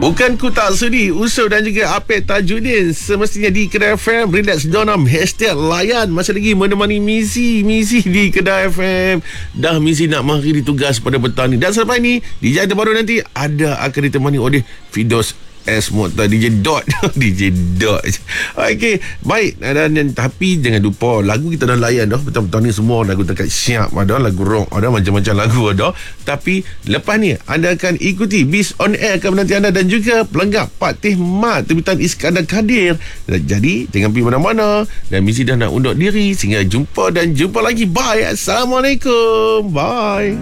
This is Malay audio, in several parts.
Bukan ku tak sudi, Usul dan juga Apek Tajuddin semestinya di Kedah FM. Relax Donam, hashtag layan. Masih lagi menemani Misi di Kedah FM. Dah Misi nak mengakhiri tugas pada petang ni. Dan selepas ni, DJ terbaru nanti ada akan ditemani oleh Fidos S. Mokhtar, DJ Dot. DJ Dot. Okey, baik. Dan tapi jangan lupa, lagu kita dah layan dah. Betul-betul ni semua lagu dekat siap ada, lagu rock ada, macam-macam lagu ada. Tapi lepas ni anda akan ikuti Bis On Air akan menanti anda, dan juga pelengkap Patih Mat terbitan Iskandar Kadir. Jadi jangan pergi mana-mana, dan Misi dah nak undur diri. Sehingga jumpa dan jumpa lagi. Bye. Assalamualaikum. Bye.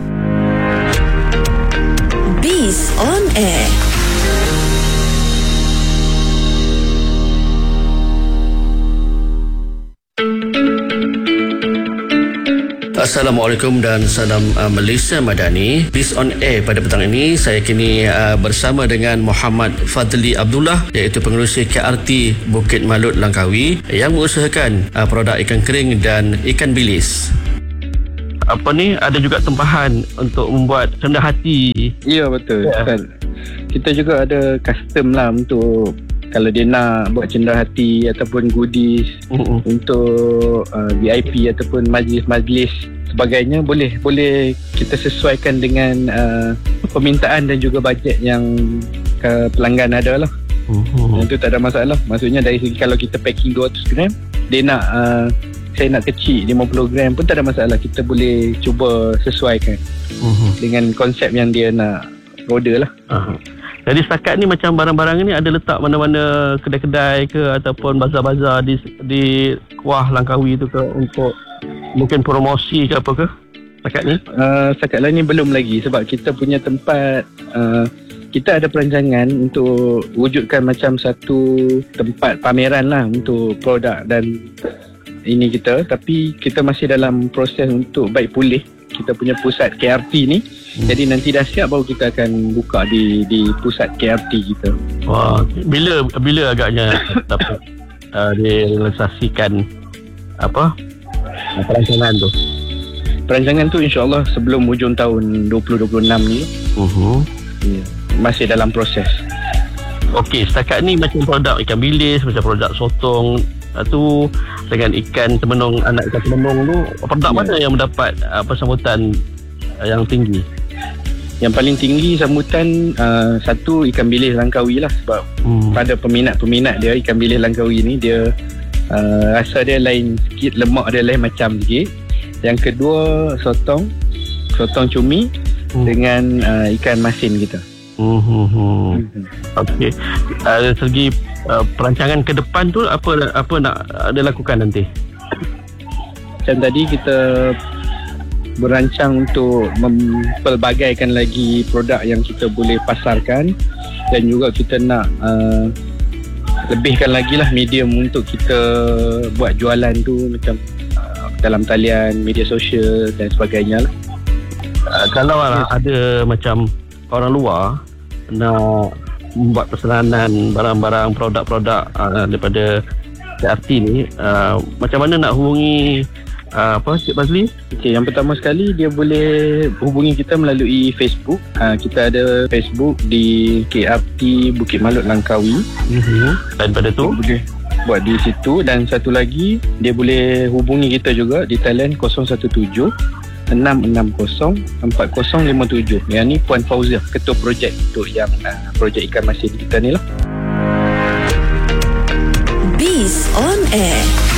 Bis On Air. Assalamualaikum dan salam Malaysia Madani. Bis On Air pada petang ini saya kini bersama dengan Muhammad Fadli Abdullah, iaitu pengerusi KRT Bukit Malut Langkawi yang mengusahakan produk ikan kering dan ikan bilis. Ada juga tempahan untuk membuat rendah hati. Ya, betul. Kita juga ada custom lah untuk kalau dia nak buat cenderar hati ataupun goodies untuk VIP ataupun majlis sebagainya, boleh kita sesuaikan dengan permintaan dan juga bajet yang pelanggan ada lah. Itu tak ada masalah. Maksudnya dari segi kalau kita packing 200 gram, dia nak saya nak kecil 50 gram pun tak ada masalah. Kita boleh cuba sesuaikan dengan konsep yang dia nak order lah. Jadi setakat ni macam barang-barang ni ada letak mana-mana kedai-kedai ke ataupun bazar-bazar di Kuah Langkawi tu ke, untuk mungkin promosi ke apa ke setakat ni? Setakat lah ni belum lagi, sebab kita punya tempat kita ada perancangan untuk wujudkan macam satu tempat pameran lah untuk produk dan ini kita, tapi kita masih dalam proses untuk baik pulih kita punya pusat KRT ni. Jadi nanti dah siap baru kita akan buka di pusat KRT kita. Wah, bila agaknya direalisasikan perancangan tu? Perancangan tu insya-Allah sebelum hujung tahun 2026 ni. Ya, masih dalam proses. Okey, setakat ni macam produk ikan bilis, macam produk sotong tu dengan ikan temenung, anak ikan temenung tu, produk mana yang mendapat sambutan yang tinggi? Yang paling tinggi sambutan satu ikan bilis Langkawi lah, sebab pada peminat dia ikan bilis Langkawi ni dia rasa dia lain sikit, lemak dia lain macam sikit. Yang kedua sotong cumi dengan ikan masin kita. Okey. Dari segi perancangan ke depan tu apa nak dilakukan nanti? Macam tadi kita berancang untuk mempelbagaikan lagi produk yang kita boleh pasarkan, dan juga kita nak lebihkan lagi lah medium untuk kita buat jualan tu, macam dalam talian, media sosial dan sebagainya lah. Kalau ada macam orang luar nak membuat pesanan barang-barang, produk-produk daripada KRT ni, macam mana nak hubungi Cik Fazli? Okay, yang pertama sekali dia boleh hubungi kita melalui Facebook. Kita ada Facebook di KRT Bukit Malut Langkawi. Daripada tu boleh buat di situ. Dan satu lagi, dia boleh hubungi kita juga di talian 017 660 4057. Yang ni Puan Fauzia, ketua projek untuk yang projek ikan masin kita ni lah. Bis On Air.